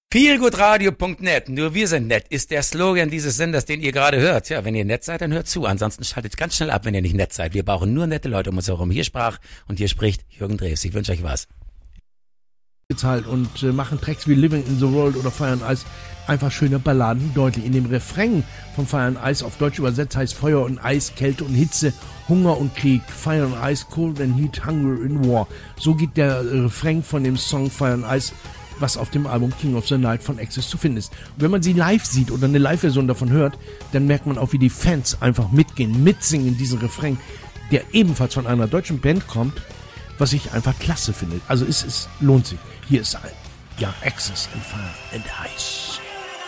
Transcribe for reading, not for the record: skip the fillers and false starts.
Feelgoodradio.net, nur wir sind nett, ist der Slogan dieses Senders, den ihr gerade hört. Ja, wenn ihr nett seid, dann hört zu. Ansonsten schaltet ganz schnell ab, wenn ihr nicht nett seid. Wir brauchen nur nette Leute um uns herum. Hier sprach und hier spricht Jürgen Drews. Ich wünsche euch was. Und machen Tracks wie Living in the World oder Fire and Ice einfach schöne Balladen deutlich. In dem Refrain von Fire and Ice, auf Deutsch übersetzt, heißt Feuer und Eis, Kälte und Hitze, Hunger und Krieg. Fire and Ice, Cold and Heat, Hunger and War. So geht der Refrain von dem Song Fire and Ice, was auf dem Album King of the Night von Axis zu finden ist. Und wenn man sie live sieht oder eine Live-Version davon hört, dann merkt man auch, wie die Fans einfach mitgehen, mitsingen in diesen Refrain, der ebenfalls von einer deutschen Band kommt, was ich einfach klasse finde. Also es lohnt sich. Hier ist Axis and Fire and Ice.